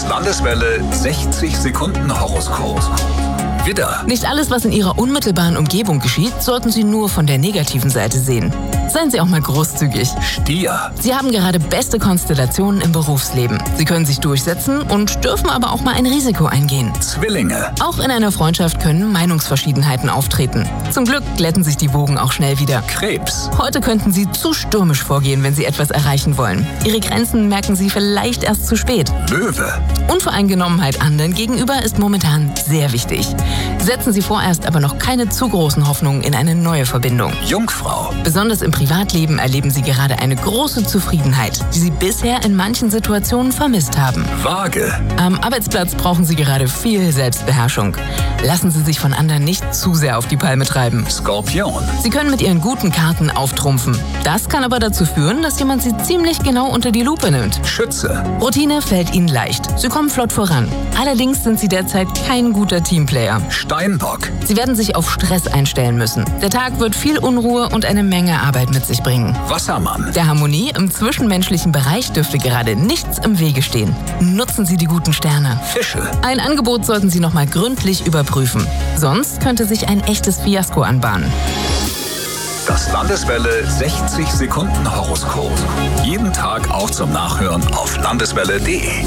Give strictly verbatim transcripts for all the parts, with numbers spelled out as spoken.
Das Landeswelle sechzig Sekunden Horoskop. Widder. Nicht alles, was in Ihrer unmittelbaren Umgebung geschieht, sollten Sie nur von der negativen Seite sehen. Seien Sie auch mal großzügig. Stier. Sie haben gerade beste Konstellationen im Berufsleben. Sie können sich durchsetzen und dürfen aber auch mal ein Risiko eingehen. Zwillinge. Auch in einer Freundschaft können Meinungsverschiedenheiten auftreten. Zum Glück glätten sich die Wogen auch schnell wieder. Krebs. Heute könnten Sie zu stürmisch vorgehen, wenn Sie etwas erreichen wollen. Ihre Grenzen merken Sie vielleicht erst zu spät. Löwe. Unvoreingenommenheit anderen gegenüber ist momentan sehr wichtig. Setzen Sie vorerst aber noch keine zu großen Hoffnungen in eine neue Verbindung. Jungfrau. Besonders im Privatleben erleben Sie gerade eine große Zufriedenheit, die Sie bisher in manchen Situationen vermisst haben. Waage. Am Arbeitsplatz brauchen Sie gerade viel Selbstbeherrschung. Lassen Sie sich von anderen nicht zu sehr auf die Palme treiben. Skorpion. Sie können mit Ihren guten Karten auftrumpfen. Das kann aber dazu führen, dass jemand Sie ziemlich genau unter die Lupe nimmt. Schütze. Routine fällt Ihnen leicht. Sie kommen flott voran. Allerdings sind Sie derzeit kein guter Teamplayer. Steinbock. Sie werden sich auf Stress einstellen müssen. Der Tag wird viel Unruhe und eine Menge Arbeit mit sich bringen. Wassermann. Der Harmonie im zwischenmenschlichen Bereich dürfte gerade nichts im Wege stehen. Nutzen Sie die guten Sterne. Fische. Ein Angebot sollten Sie nochmal gründlich überprüfen. Sonst könnte sich ein echtes Fiasko anbahnen. Das Landeswelle sechzig Sekunden Horoskop. Jeden Tag auch zum Nachhören auf landeswelle punkt de.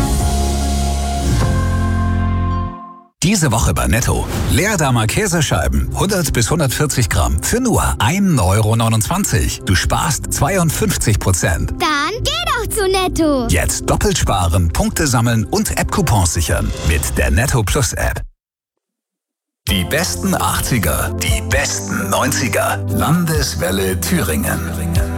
Diese Woche bei Netto. Leerdamer Käsescheiben, hundert bis hundertvierzig Gramm, für nur ein Euro neunundzwanzig. Du sparst zweiundfünfzig Prozent. Dann geh doch zu Netto. Jetzt doppelt sparen, Punkte sammeln und App-Coupons sichern mit der Netto Plus App. Die besten achtziger, die besten neunziger. Landeswelle Thüringen.